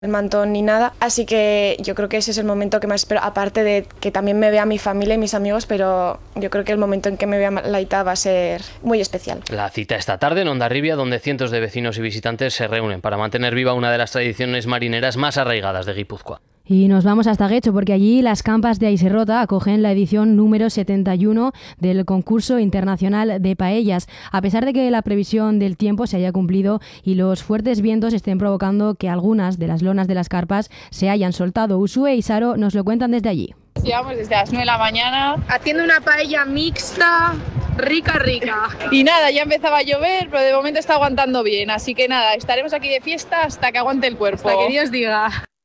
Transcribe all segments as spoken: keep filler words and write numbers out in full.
el mantón ni nada, así que yo creo que ese es el momento que más espero, aparte de que también me vea mi familia y mis amigos, pero yo creo que el momento en que me vea Laita va a ser muy especial. La cita esta tarde en Hondarribia, donde cientos de vecinos y visitantes se reúnen para mantener viva una de las tradiciones marineras más arraigadas de Guipúzcoa. Y nos vamos hasta Guecho, porque allí las campas de Aiserrota acogen la edición número setenta y uno del concurso internacional de paellas. A pesar de que la previsión del tiempo se haya cumplido y los fuertes vientos estén provocando que algunas de las lonas de las carpas se hayan soltado. Usue y Saro nos lo cuentan desde allí. Llevamos desde las nueve de la mañana haciendo una paella mixta, rica, rica. Y nada, ya empezaba a llover, pero de momento está aguantando bien. Así que nada, estaremos aquí de fiesta hasta que aguante el cuerpo. Hasta que Dios diga.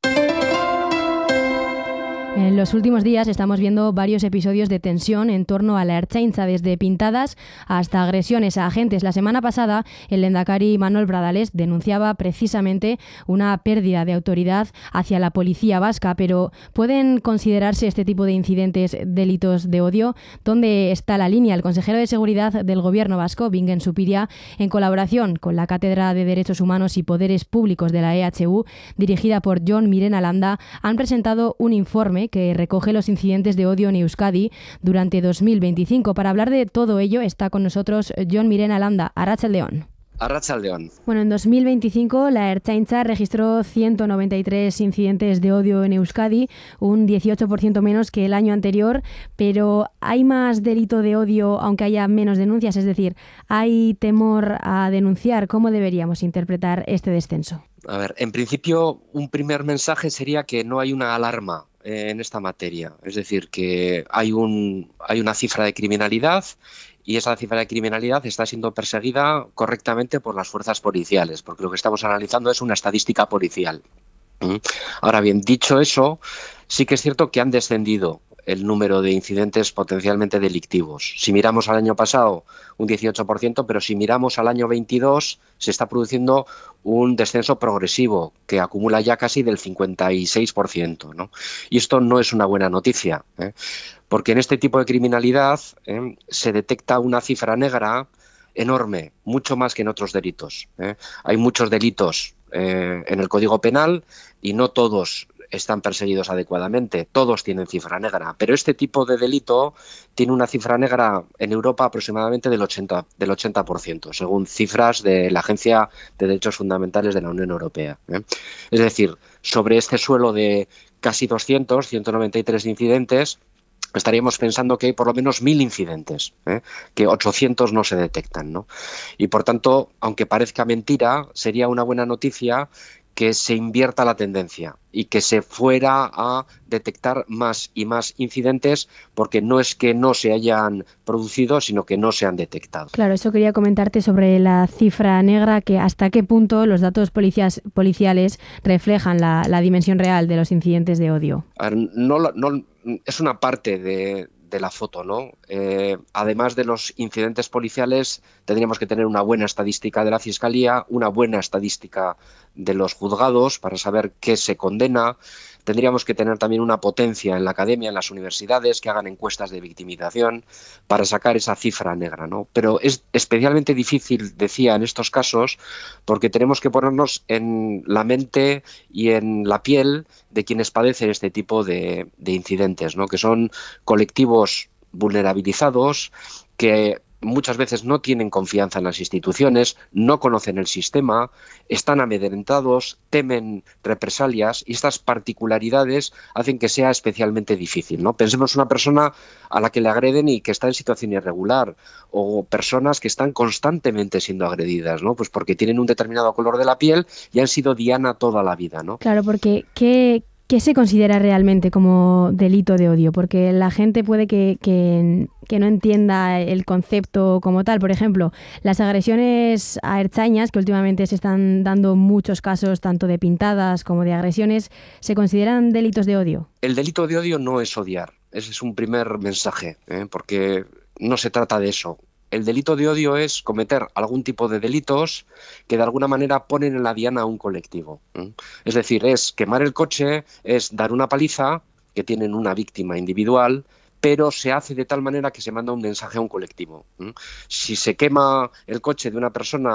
En los últimos días estamos viendo varios episodios de tensión en torno a la Ertzaintza, desde pintadas hasta agresiones a agentes. La semana pasada, el lehendakari Manuel Bradales denunciaba precisamente una pérdida de autoridad hacia la policía vasca, pero ¿pueden considerarse este tipo de incidentes delitos de odio? ¿Dónde está la línea? El consejero de Seguridad del Gobierno vasco, Bingen Zupiria, en colaboración con la Cátedra de Derechos Humanos y Poderes Públicos de la E H U, dirigida por Jon Mirena Landa, han presentado un informe que recoge los incidentes de odio en Euskadi durante dos mil veinticinco. Para hablar de todo ello está con nosotros Jon Mirena Landa. Arratsaldeon. Arratsaldeon. Bueno, en dos mil veinticinco la Ertzaintza registró ciento noventa y tres incidentes de odio en Euskadi, un dieciocho por ciento menos que el año anterior, pero ¿hay más delito de odio aunque haya menos denuncias? Es decir, ¿hay temor a denunciar? ¿Cómo deberíamos interpretar este descenso? A ver, en principio, un primer mensaje sería que no hay una alarma en esta materia. Es decir, que hay, un, hay una cifra de criminalidad y esa cifra de criminalidad está siendo perseguida correctamente por las fuerzas policiales, porque lo que estamos analizando es una estadística policial. Ahora bien, dicho eso, sí que es cierto que han descendido el número de incidentes potencialmente delictivos. Si miramos al año pasado, un dieciocho por ciento, pero si miramos al año veintidós, se está produciendo un descenso progresivo que acumula ya casi del cincuenta y seis por ciento, ¿no? Y esto no es una buena noticia, ¿eh? Porque en este tipo de criminalidad ¿eh? se detecta una cifra negra enorme, mucho más que en otros delitos, ¿eh? Hay muchos delitos eh, en el Código Penal y no todos están perseguidos adecuadamente, todos tienen cifra negra, pero este tipo de delito tiene una cifra negra en Europa aproximadamente del ochenta, del ochenta por ciento, según cifras de la Agencia de Derechos Fundamentales de la Unión Europea, ¿eh? Es decir, sobre este suelo de casi doscientos, ciento noventa y tres incidentes, estaríamos pensando que hay por lo menos mil incidentes, ¿eh? que ochocientos no se detectan, ¿no? Y por tanto, aunque parezca mentira, sería una buena noticia que se invierta la tendencia y que se fuera a detectar más y más incidentes, porque no es que no se hayan producido, sino que no se han detectado. Claro, eso quería comentarte sobre la cifra negra, que hasta qué punto los datos policias, policiales reflejan la, la dimensión real de los incidentes de odio. A ver, no, no, es una parte de... de la foto, ¿no? Eh, además de los incidentes policiales, tendríamos que tener una buena estadística de la Fiscalía, una buena estadística de los juzgados para saber qué se condena. Tendríamos que tener también una potencia en la academia, en las universidades, que hagan encuestas de victimización para sacar esa cifra negra, ¿no? Pero es especialmente difícil, decía, en estos casos, porque tenemos que ponernos en la mente y en la piel de quienes padecen este tipo de, de incidentes, ¿no? Que son colectivos vulnerabilizados, que muchas veces no tienen confianza en las instituciones, no conocen el sistema, están amedrentados, temen represalias, y estas particularidades hacen que sea especialmente difícil, ¿no? Pensemos en una persona a la que le agreden y que está en situación irregular, o personas que están constantemente siendo agredidas, ¿no? Pues porque tienen un determinado color de la piel y han sido diana toda la vida, ¿no? Claro, porque ¿qué, qué se considera realmente como delito de odio? Porque la gente puede que, que, que no entienda el concepto como tal. Por ejemplo, las agresiones a ertzainas, que últimamente se están dando muchos casos tanto de pintadas como de agresiones, ¿se consideran delitos de odio? El delito de odio no es odiar. Ese es un primer mensaje, ¿eh? Porque no se trata de eso. El delito de odio es cometer algún tipo de delitos que de alguna manera ponen en la diana a un colectivo, ¿eh? Es decir, es quemar el coche, es dar una paliza, que tienen una víctima individual, pero se hace de tal manera que se manda un mensaje a un colectivo, ¿eh? Si se quema el coche de una persona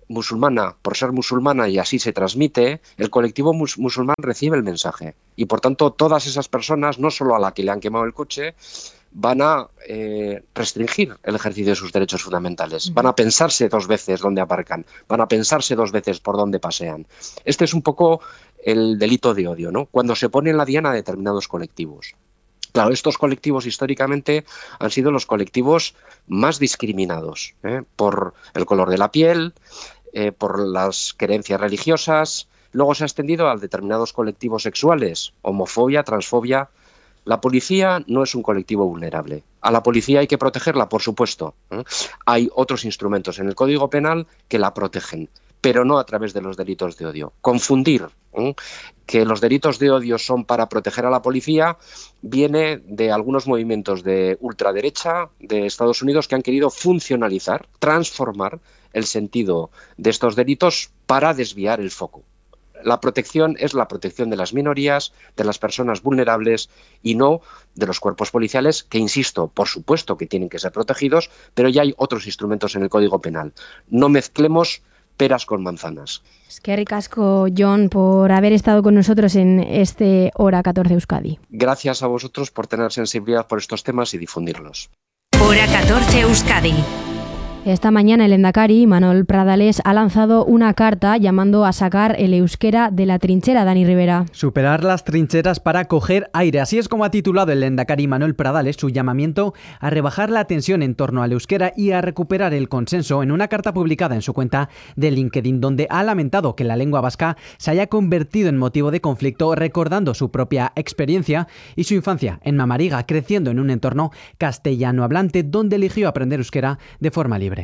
musulmana por ser musulmana y así se transmite, el colectivo mus- musulmán recibe el mensaje. Y por tanto, todas esas personas, no solo a la que le han quemado el coche, van a eh, restringir el ejercicio de sus derechos fundamentales. Van a pensarse dos veces dónde aparcan, van a pensarse dos veces por dónde pasean. Este es un poco el delito de odio, ¿no? Cuando se pone en la diana a determinados colectivos. Claro, estos colectivos históricamente han sido los colectivos más discriminados, ¿eh? Por el color de la piel, eh, por las creencias religiosas. Luego se ha extendido a determinados colectivos sexuales, homofobia, transfobia. La policía no es un colectivo vulnerable. A la policía hay que protegerla, por supuesto, ¿eh? Hay otros instrumentos en el Código Penal que la protegen, pero no a través de los delitos de odio. Confundir ¿eh? que los delitos de odio son para proteger a la policía viene de algunos movimientos de ultraderecha de Estados Unidos que han querido funcionalizar, transformar el sentido de estos delitos para desviar el foco. La protección es la protección de las minorías, de las personas vulnerables y no de los cuerpos policiales que, insisto, por supuesto que tienen que ser protegidos, pero ya hay otros instrumentos en el Código Penal. No mezclemos peras con manzanas. Eskerrik asko, Jon, por haber estado con nosotros en este Hora catorce Euskadi. Gracias a vosotros por tener sensibilidad por estos temas y difundirlos. Hora catorce Euskadi. Esta mañana el Lehendakari, Manol Pradales, ha lanzado una carta llamando a sacar el euskera de la trinchera. Dani Rivera. Superar las trincheras para coger aire. Así es como ha titulado el Lehendakari Manol Pradales su llamamiento a rebajar la tensión en torno al euskera y a recuperar el consenso en una carta publicada en su cuenta de LinkedIn, donde ha lamentado que la lengua vasca se haya convertido en motivo de conflicto, recordando su propia experiencia y su infancia en Mamariga, creciendo en un entorno castellano hablante donde eligió aprender euskera de forma libre.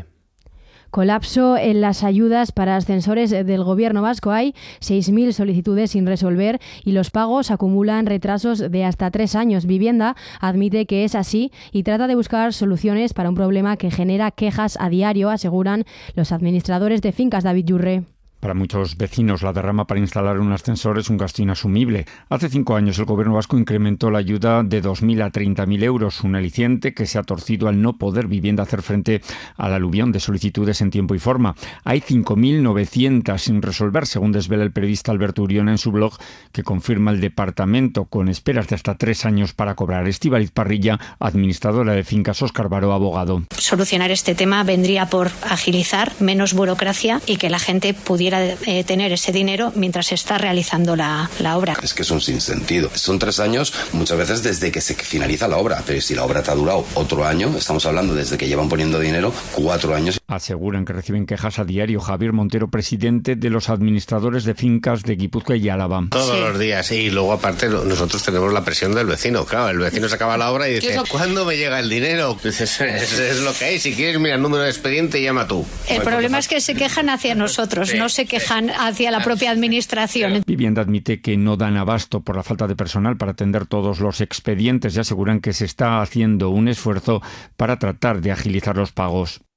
Colapso en las ayudas para ascensores del Gobierno vasco. Hay seis mil solicitudes sin resolver y los pagos acumulan retrasos de hasta tres años. Vivienda admite que es así y trata de buscar soluciones para un problema que genera quejas a diario, aseguran los administradores de fincas. David Yurre. Para muchos vecinos, la derrama para instalar un ascensor es un gasto inasumible. Hace cinco años el Gobierno vasco incrementó la ayuda de dos mil a treinta mil euros, un aliciente que se ha torcido al no poder Vivienda hacer frente al aluvión de solicitudes en tiempo y forma. Hay cinco mil novecientas sin resolver, según desvela el periodista Alberto Uriona en su blog, que confirma el departamento con esperas de hasta tres años para cobrar. Estíbaliz Parrilla, administradora de fincas, Óscar Baró, abogado. Solucionar este tema vendría por agilizar, menos burocracia y que la gente pudiera Eh, tener ese dinero mientras se está realizando la, la obra. Es que es un sinsentido. Son tres años muchas veces desde que se finaliza la obra, pero si la obra te ha durado otro año, estamos hablando desde que llevan poniendo dinero cuatro años. Aseguran que reciben quejas a diario. Javier Montero, presidente de los administradores de fincas de Guipúzgua y Álava. Todos sí. los días, y luego aparte nosotros tenemos la presión del vecino. Claro, el vecino se acaba la obra y dice, ¿cuándo me llega el dinero? Dices, es, es lo que hay. Si quieres, mira el número de expediente y llama tú. El bueno, problema es que se quejan hacia nosotros, sí. no se quejan hacia la propia administración. Vivienda admite que no dan abasto por la falta de personal para atender todos los expedientes y aseguran que se está haciendo un esfuerzo para tratar de agilizar los pagos.